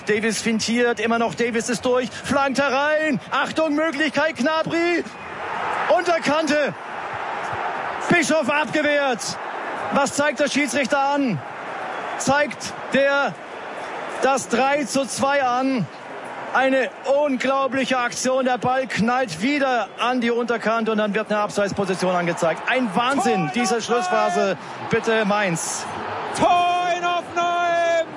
Davis fintiert, immer noch Davis ist durch, flankt herein. Achtung, Möglichkeit, Gnabry. Unterkante. Bischof abgewehrt. Was zeigt der Schiedsrichter an? Zeigt der das 3:2 an. Eine unglaubliche Aktion. Der Ball knallt wieder an die Unterkante und dann wird eine Abseitsposition angezeigt. Ein Wahnsinn, diese Schlussphase. Bitte Mainz. Tor in Hoffenheim.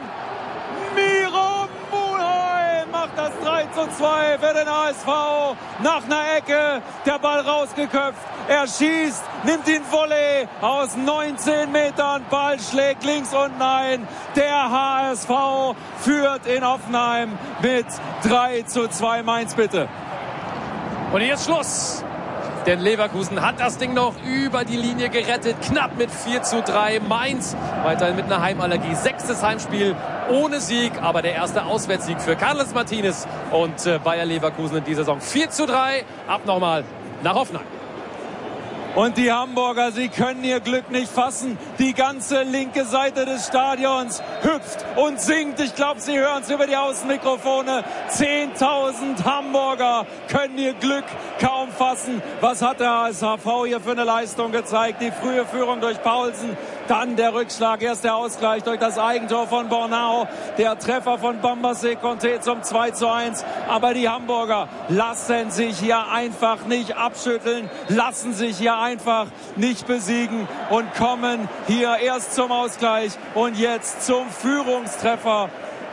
Miro Mulheim macht das 3:2 für den HSV. Nach einer Ecke, der Ball rausgeköpft. Er schießt, nimmt ihn Volley aus 19 Metern. Ball schlägt links unten ein. Der HSV führt in Hoffenheim mit 3:2. Mainz bitte. Und jetzt Schluss. Denn Leverkusen hat das Ding noch über die Linie gerettet. Knapp mit 4:3. Mainz weiterhin mit einer Heimallergie. 6. Heimspiel ohne Sieg. Aber der erste Auswärtssieg für Carlos Martinez und Bayer Leverkusen in dieser Saison. 4:3. Ab nochmal nach Hoffenheim. Und die Hamburger, sie können ihr Glück nicht fassen. Die ganze linke Seite des Stadions hüpft und singt. Ich glaube, Sie hören es über die Außenmikrofone. 10.000 Hamburger können ihr Glück kaum fassen. Was hat der HSV hier für eine Leistung gezeigt? Die frühe Führung durch Paulsen, dann der Rückschlag, erst der Ausgleich durch das Eigentor von Bornau, der Treffer von Bambassé Conté zum 2:1. Aber die Hamburger lassen sich hier einfach nicht abschütteln, lassen sich hier einfach nicht besiegen und kommen hier erst zum Ausgleich und jetzt zum Führungstreffer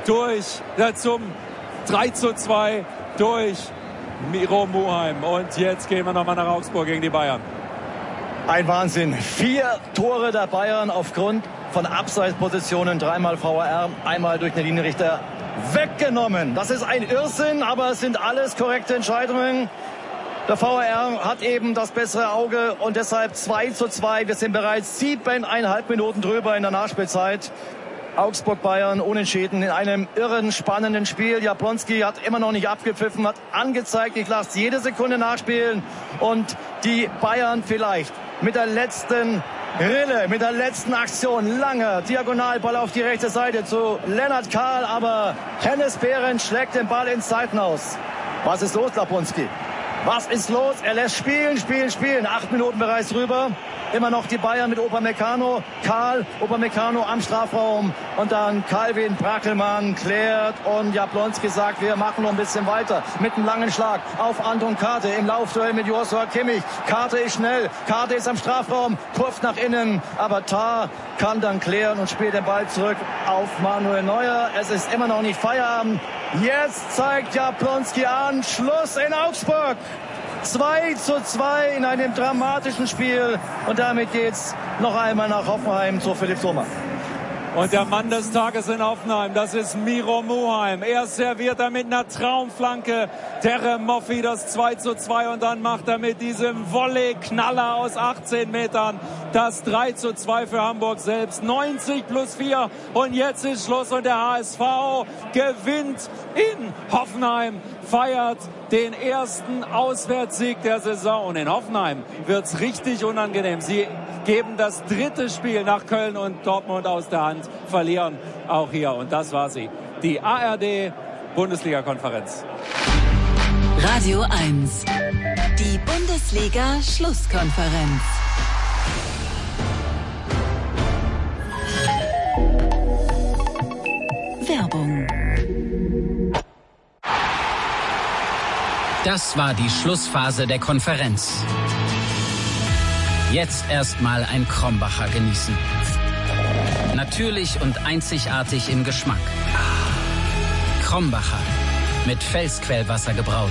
zum 3:2 durch Miro Mulheim. Und jetzt gehen wir nochmal nach Augsburg gegen die Bayern. Ein Wahnsinn. 4 Tore der Bayern aufgrund von Abseitspositionen. 3-mal VAR, einmal durch den Linienrichter weggenommen. Das ist ein Irrsinn, aber es sind alles korrekte Entscheidungen. Der VAR hat eben das bessere Auge und deshalb 2:2. Wir sind bereits 7,5 Minuten drüber in der Nachspielzeit. Augsburg-Bayern unentschieden in einem irren, spannenden Spiel. Jablonski hat immer noch nicht abgepfiffen, hat angezeigt, ich lasse jede Sekunde nachspielen. Und die Bayern vielleicht mit der letzten Rille, mit der letzten Aktion, langer Diagonalball auf die rechte Seite zu Lennart Kahl, aber Hennes Behrens schlägt den Ball ins Seitenhaus. Was ist los, Jablonski? Was ist los? Er lässt spielen. 8 Minuten bereits drüber. Immer noch die Bayern mit Upamecano. Kahl, Upamecano am Strafraum. Und dann Calvin Brackelmann klärt. Und Jablonski sagt, wir machen noch ein bisschen weiter. Mit einem langen Schlag auf Anton Karte im Laufduell mit Joshua Kimmich. Karte ist schnell. Karte ist am Strafraum. Kurft nach innen. Aber Tah kann dann klären und spielt den Ball zurück auf Manuel Neuer. Es ist immer noch nicht Feierabend. Jetzt zeigt Jablonski an. Schluss in Augsburg. 2:2 in einem dramatischen Spiel. Und damit geht's noch einmal nach Hoffenheim zu Philipp Sommer. Und der Mann des Tages in Hoffenheim, das ist Miro Mulheim. Er serviert er mit einer Traumflanke Terem Moffi das 2:2 und dann macht er mit diesem Volley-Knaller aus 18 Metern das 3:2 für Hamburg selbst. 90+4 und jetzt ist Schluss und der HSV gewinnt in Hoffenheim, feiert den ersten Auswärtssieg der Saison. Und in Hoffenheim wird's richtig unangenehm. Sie geben das 3. Spiel nach Köln und Dortmund aus der Hand, verlieren auch hier. Und das war sie, die ARD-Bundesliga-Konferenz. Radio 1, die Bundesliga-Schlusskonferenz. Werbung. Das war die Schlussphase der Konferenz. Jetzt erstmal ein Krombacher genießen. Natürlich und einzigartig im Geschmack. Krombacher, mit Felsquellwasser gebraut.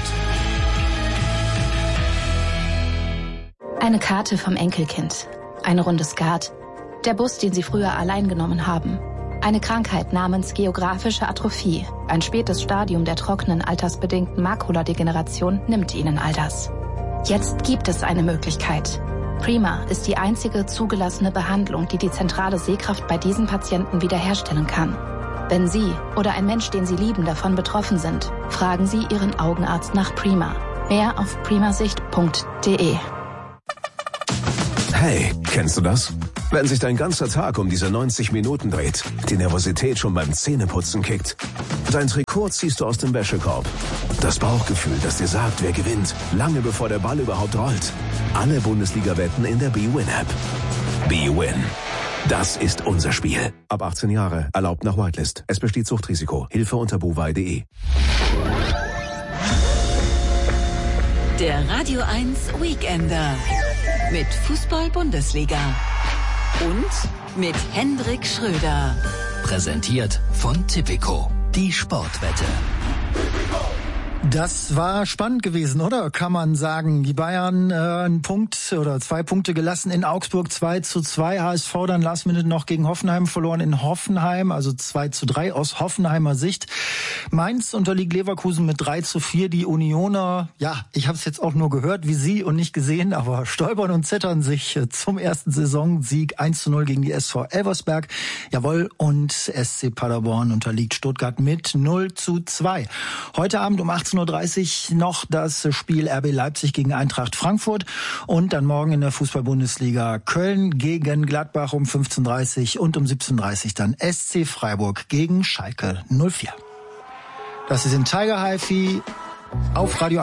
Eine Karte vom Enkelkind. Eine Runde Skat. Der Bus, den sie früher allein genommen haben. Eine Krankheit namens geografische Atrophie. Ein spätes Stadium der trockenen, altersbedingten Makuladegeneration nimmt ihnen all das. Jetzt gibt es eine Möglichkeit. Prima ist die einzige zugelassene Behandlung, die die zentrale Sehkraft bei diesen Patienten wiederherstellen kann. Wenn Sie oder ein Mensch, den Sie lieben, davon betroffen sind, fragen Sie Ihren Augenarzt nach Prima. Mehr auf primasicht.de. Hey, kennst du das? Wenn sich dein ganzer Tag um diese 90 Minuten dreht, die Nervosität schon beim Zähneputzen kickt Dein Trikot ziehst du aus dem Wäschekorb. Das Bauchgefühl, das dir sagt, wer gewinnt, lange bevor der Ball überhaupt rollt. Alle Bundesliga-Wetten in der bwin-App. bwin. Das ist unser Spiel. Ab 18 Jahre. Erlaubt nach Whitelist. Es besteht Suchtrisiko. Hilfe unter bovai.de. Der Radio 1 Weekender. Mit Fußball-Bundesliga. Und mit Hendrik Schröder. Präsentiert von Tipico, die Sportwette. Das war spannend gewesen, oder? Kann man sagen. Die Bayern einen Punkt oder 2 Punkte gelassen in Augsburg, 2:2. HSV dann last minute noch gegen Hoffenheim verloren in Hoffenheim, also 2:3 aus Hoffenheimer Sicht. Mainz unterliegt Leverkusen mit 3:4. Die Unioner, ja, ich habe es jetzt auch nur gehört wie Sie und nicht gesehen, aber stolpern und zittern sich zum ersten Saisonsieg 1:0 gegen die SV Elversberg. Jawohl, und SC Paderborn unterliegt Stuttgart mit 0:2. Heute Abend um 18:30 Uhr noch das Spiel RB Leipzig gegen Eintracht Frankfurt und dann morgen in der Fußball-Bundesliga Köln gegen Gladbach um 15:30 und um 17:30 dann SC Freiburg gegen Schalke 04. Das ist in Tiger Hi-Fi auf Radio